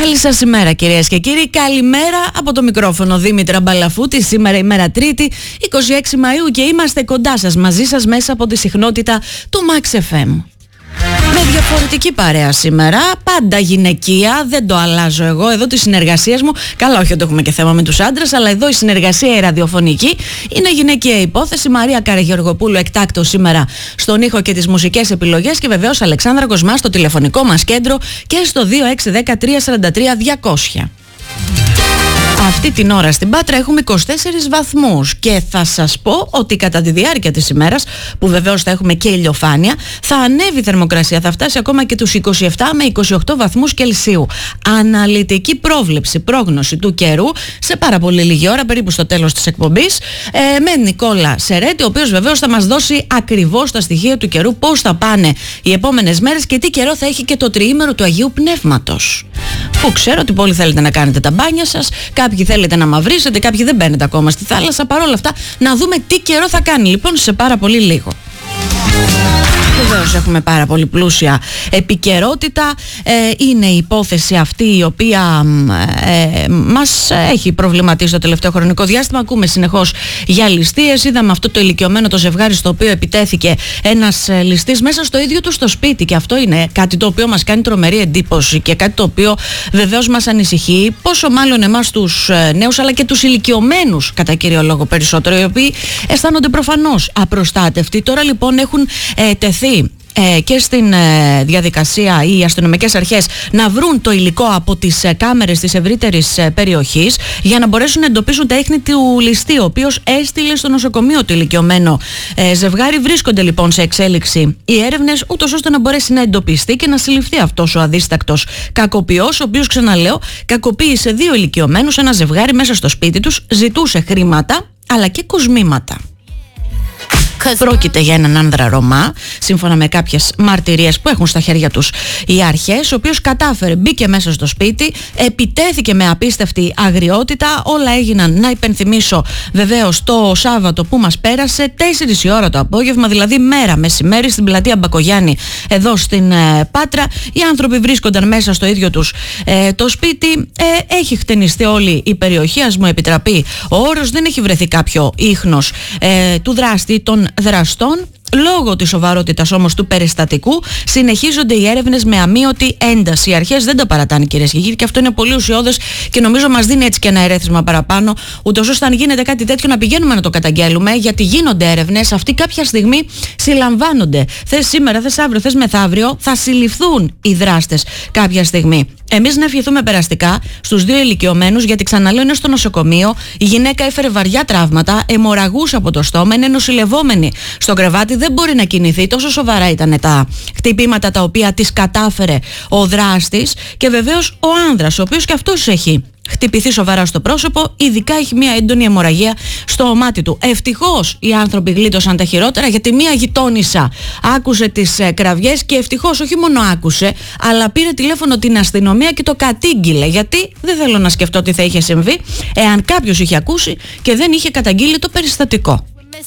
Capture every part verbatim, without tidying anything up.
Καλή σας ημέρα κυρίες και κύριοι. Καλημέρα από το μικρόφωνο Δήμητρα Μπαλαφούτη. Σήμερα ημέρα Τρίτη, είκοσι έξι Μαΐου, και είμαστε κοντά σας, μαζί σας μέσα από τη συχνότητα του Max εφ εμ. Με διαφορετική παρέα σήμερα, πάντα γυναικεία, δεν το αλλάζω εγώ. Εδώ τη συνεργασία μου, καλά, όχι ότι έχουμε και θέμα με τους άντρες, αλλά εδώ η συνεργασία η ραδιοφωνική είναι γυναικεία υπόθεση. Μαρία Καραγεωργοπούλου εκτάκτως σήμερα στον ήχο και τις μουσικές επιλογές, και βεβαίως Αλεξάνδρα Κοσμά στο τηλεφωνικό μας κέντρο και στο δύο έξι ένα μηδέν τρία τέσσερα τρία διακόσια. Αυτή την ώρα στην Πάτρα έχουμε είκοσι τέσσερις βαθμούς και θα σας πω ότι κατά τη διάρκεια της ημέρας, που βεβαίως θα έχουμε και ηλιοφάνεια, θα ανέβει η θερμοκρασία, θα φτάσει ακόμα και τους είκοσι επτά με είκοσι οκτώ βαθμούς Κελσίου. Αναλυτική πρόβλεψη, πρόγνωση του καιρού σε πάρα πολύ λίγη ώρα, περίπου στο τέλος της εκπομπής, ε, με Νικόλα Σερέτη, ο οποίος βεβαίως θα μας δώσει ακριβώς τα στοιχεία του καιρού, πώς θα πάνε οι επόμενες μέρες και τι καιρό θα έχει και το τριήμερο του Αγίου Πνεύματος. Που ξέρω ότι πολλοί θέλετε να κάνετε τα μπάνια σας, κάποιοι θέλετε να μαυρίσετε, κάποιοι δεν μπαίνετε ακόμα στη θάλασσα. Παρ' όλα αυτά, να δούμε τι καιρό θα κάνει λοιπόν σε πάρα πολύ λίγο. Βεβαίως έχουμε πάρα πολύ πλούσια επικαιρότητα. Ε, είναι η υπόθεση αυτή η οποία ε, μας έχει προβληματίσει το τελευταίο χρονικό διάστημα. Ακούμε συνεχώς για ληστείες. Είδαμε αυτό το ηλικιωμένο το ζευγάρι στο οποίο επιτέθηκε ένας ληστής μέσα στο ίδιο του στο σπίτι, και αυτό είναι κάτι το οποίο μας κάνει τρομερή εντύπωση και κάτι το οποίο βεβαίως μας ανησυχεί, πόσο μάλλον εμάς τους νέους αλλά και τους ηλικιωμένους κατά κύριο λόγο περισσότερο, οι οποίοι αισθάνονται προφανώς απροστάτευτοι. Τώρα λοιπόν έχουν ε, τεθεί Ε, και στην ε, διαδικασία οι αστυνομικές αρχές να βρουν το υλικό από τις ε, κάμερες της ευρύτερης ε, περιοχής, για να μπορέσουν να εντοπίσουν τα ίχνη του ληστή, ο οποίος έστειλε στο νοσοκομείο το ηλικιωμένο ε, ζευγάρι. Βρίσκονται λοιπόν σε εξέλιξη οι έρευνες, ούτως ώστε να μπορέσει να εντοπιστεί και να συλληφθεί αυτός ο αδίστακτος κακοποιός, ο οποίος, ξαναλέω, κακοποίησε δύο ηλικιωμένους, ένα ζευγάρι μέσα στο σπίτι τους, ζητούσε χρήματα αλλά και κοσμήματα. Πρόκειται για έναν άνδρα Ρωμά, σύμφωνα με κάποιες μαρτυρίες που έχουν στα χέρια τους οι αρχές, ο οποίος κατάφερε, μπήκε μέσα στο σπίτι, επιτέθηκε με απίστευτη αγριότητα. Όλα έγιναν, να υπενθυμίσω, βεβαίως το Σάββατο που μας πέρασε, τέσσερις η ώρα το απόγευμα, δηλαδή μέρα μεσημέρι, στην πλατεία Μπακογιάννη εδώ στην ε, Πάτρα. Οι άνθρωποι βρίσκονταν μέσα στο ίδιο τους ε, το σπίτι. Ε, έχει χτενιστεί όλη η περιοχή, ας μου επιτραπεί ο όρος, δεν έχει βρεθεί κάποιο ίχνος ε, του δράστη, των δραστών. Λόγω της σοβαρότητας όμως του περιστατικού, συνεχίζονται οι έρευνες με αμείωτη ένταση. Οι αρχές δεν τα παρατάνε, κυρίες και κύριοι, και αυτό είναι πολύ ουσιώδες και νομίζω μας δίνει έτσι και ένα ερέθισμα παραπάνω, ούτως ώστε αν γίνεται κάτι τέτοιο να πηγαίνουμε να το καταγγέλουμε, γιατί γίνονται έρευνες. Αυτοί κάποια στιγμή συλλαμβάνονται. Θες σήμερα, θες αύριο, θες μεθαύριο, θα συλληφθούν οι δράστες κάποια στιγμή. Εμείς να ευχηθούμε περαστικά στους δύο ηλικιωμένους, γιατί ξαναλέω είναι στο νοσοκομείο. Η γυναίκα έφερε βαριά τραύματα, αιμορραγούσε από το στόμα, είναι νοσηλευόμενη στο κρεβάτι, δεν μπορεί να κινηθεί. Τόσο σοβαρά ήταν τα χτυπήματα τα οποία της κατάφερε ο δράστης. Και βεβαίως ο άνδρας, ο οποίος και αυτός έχει χτυπηθεί σοβαρά στο πρόσωπο, ειδικά έχει μια έντονη αιμορραγία στο μάτι του. Ευτυχώς οι άνθρωποι γλίτωσαν τα χειρότερα, γιατί μια γειτόνισσα άκουσε τις ε, κραυγές και ευτυχώς όχι μόνο άκουσε, αλλά πήρε τηλέφωνο την αστυνομία και το κατήγγειλε. Γιατί δεν θέλω να σκεφτώ τι θα είχε συμβεί εάν κάποιος είχε ακούσει και δεν είχε καταγγείλει το περιστατικό.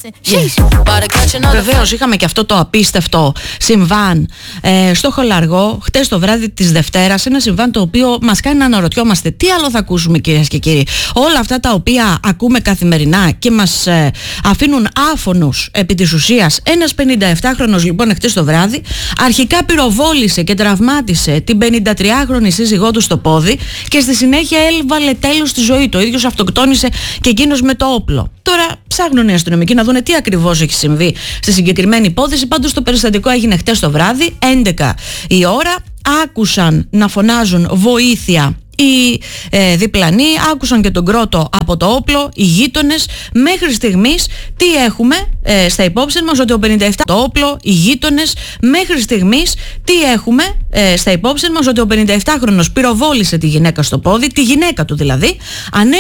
Yeah. Βεβαίως είχαμε και αυτό το απίστευτο συμβάν ε, στο Χολαργό χτες το βράδυ της Δευτέρας. Ένα συμβάν το οποίο μας κάνει να αναρωτιόμαστε τι άλλο θα ακούσουμε, κυρίες και κύριοι. Όλα αυτά τα οποία ακούμε καθημερινά και μας ε, αφήνουν άφωνους επί της ουσίας. Ένας πενηνταεπτάχρονος λοιπόν χτες το βράδυ αρχικά πυροβόλησε και τραυμάτισε την πενηντατριάχρονη σύζυγό του στο πόδι, και στη συνέχεια έβαλε τέλος στη ζωή του. Ο ίδιος αυτοκτόνησε και εκείνος με το όπλο. Τώρα ψάχνουν οι αστυνομικοί να δουν τι ακριβώς έχει συμβεί στη συγκεκριμένη υπόθεση. Πάντως το περιστατικό έγινε χτες το βράδυ, έντεκα η ώρα. Άκουσαν να φωνάζουν βοήθεια οι ε, διπλανοί, άκουσαν και τον κρότο από το όπλο οι γείτονες. Μέχρι στιγμής τι έχουμε ε, στα υπόψη μας, ότι ο πενηνταεπτά το όπλο οι γείτονες. Μέχρι στιγμής τι έχουμε ε, στα υπόψη μας, ότι ο πενηνταεπτάχρονος πυροβόλησε τη γυναίκα στο πόδι, τη γυναίκα του δηλαδή, ανέ